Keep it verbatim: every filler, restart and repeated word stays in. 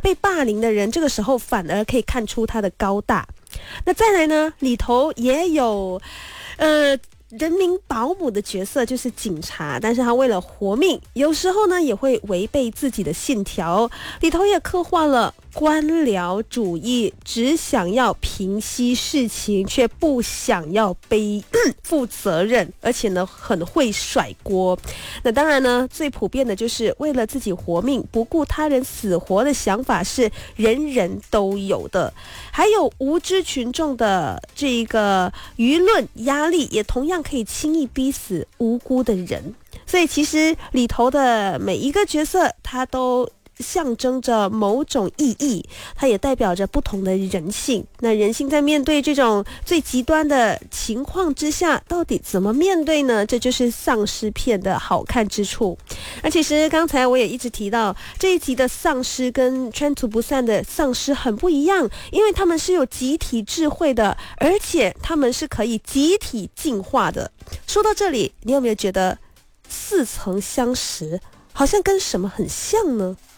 被霸凌的人这个时候反而可以看出他的高大。那再来呢，里头也有呃人民保姆的角色，就是警察，但是他为了活命，有时候呢也会违背自己的信条。里头也刻画了官僚主义，只想要平息事情，却不想要背负责任，而且呢很会甩锅。那当然呢，最普遍的就是为了自己活命，不顾他人死活的想法是人人都有的。还有无知群众的这个舆论压力，也同样可以轻易逼死无辜的人。所以其实里头的每一个角色，他都象征着某种意义，它也代表着不同的人性。那人性在面对这种最极端的情况之下，到底怎么面对呢？这就是丧尸片的好看之处。那其实刚才我也一直提到，这一集的丧尸跟川途不散的丧尸很不一样，因为他们是有集体智慧的，而且他们是可以集体进化的。说到这里，你有没有觉得似曾相识，好像跟什么很像呢？